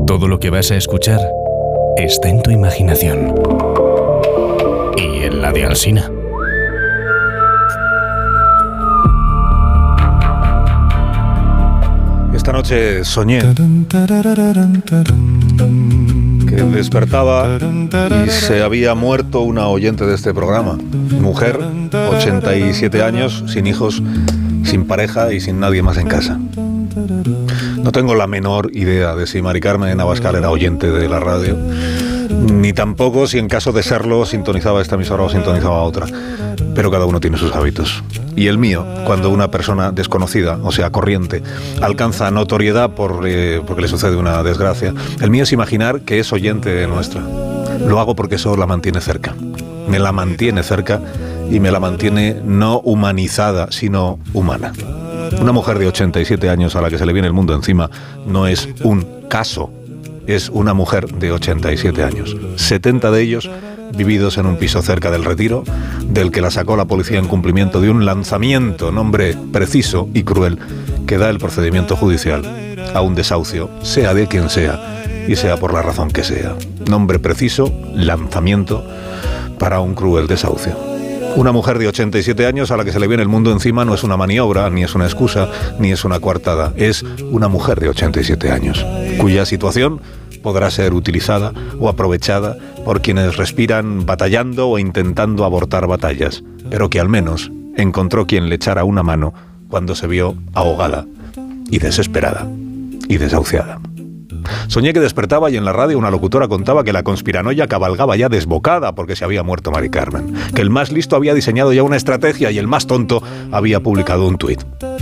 Todo lo que vas a escuchar está en tu imaginación. Y en la de Alsina. Esta noche soñé que despertaba y se había muerto una oyente de este programa. Mujer, 87 años, sin hijos, sin pareja y sin nadie más en casa. No tengo la menor idea de si Mari Carmen Abascal era oyente de la radio, ni tampoco si en caso de serlo sintonizaba esta emisora o sintonizaba otra. Pero cada uno tiene sus hábitos. Y el mío, cuando una persona desconocida, o sea, corriente, alcanza notoriedad porque le sucede una desgracia, el mío es imaginar que es oyente nuestra. Lo hago porque eso la mantiene cerca. Me la mantiene cerca y me la mantiene no humanizada, sino humana. Una mujer de 87 años a la que se le viene el mundo encima no es un caso. Es una mujer de 87 años, 70 de ellos vividos en un piso cerca del Retiro, del que la sacó la policía en cumplimiento de un lanzamiento, nombre preciso y cruel, que da el procedimiento judicial a un desahucio, sea de quien sea y sea por la razón que sea. Nombre preciso, lanzamiento para un cruel desahucio. Una mujer de 87 años a la que se le viene el mundo encima no es una maniobra, ni es una excusa, ni es una coartada. Es una mujer de 87 años, cuya situación podrá ser utilizada o aprovechada por quienes respiran batallando o intentando abortar batallas, pero que al menos encontró quien le echara una mano cuando se vio ahogada y desesperada y desahuciada. Soñé que despertaba y en la radio una locutora contaba que la conspiranoia cabalgaba ya desbocada porque se había muerto Mari Carmen, que el más listo había diseñado ya una estrategia y el más tonto había publicado un tuit,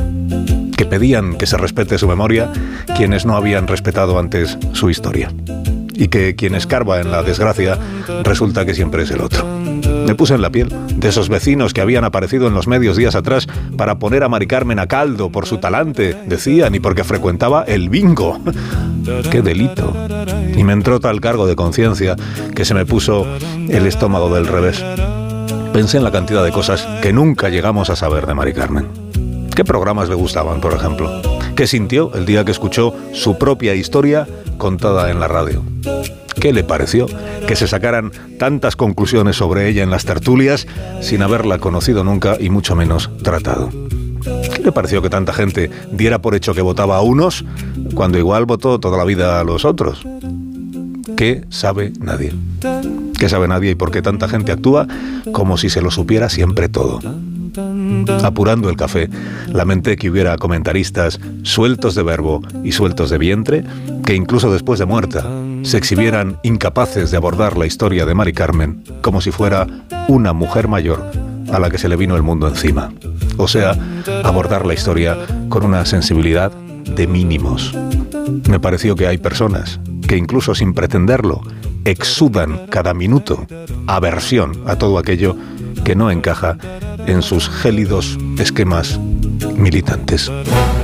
que pedían que se respete su memoria quienes no habían respetado antes su historia, y que quien escarba en la desgracia resulta que siempre es el otro. Me puse en la piel de esos vecinos que habían aparecido en los medios días atrás para poner a Mari Carmen a caldo por su talante, decían, y porque frecuentaba el bingo. ¡Qué delito! Y me entró tal cargo de conciencia que se me puso el estómago del revés. Pensé en la cantidad de cosas que nunca llegamos a saber de Mari Carmen. ¿Qué programas le gustaban, por ejemplo? ¿Qué sintió el día que escuchó su propia historia contada en la radio? ¿Qué le pareció que se sacaran tantas conclusiones sobre ella en las tertulias sin haberla conocido nunca y mucho menos tratado? ¿Qué le pareció que tanta gente diera por hecho que votaba a unos cuando igual votó toda la vida a los otros? ¿Qué sabe nadie? ¿Qué sabe nadie y por qué tanta gente actúa como si se lo supiera siempre todo? Apurando el café, lamenté que hubiera comentaristas sueltos de verbo y sueltos de vientre que incluso después de muerta se exhibieran incapaces de abordar la historia de Mari Carmen como si fuera una mujer mayor a la que se le vino el mundo encima. O sea, abordar la historia con una sensibilidad de mínimos. Me pareció que hay personas que incluso sin pretenderlo exudan cada minuto aversión a todo aquello que no encaja en sus gélidos esquemas militantes.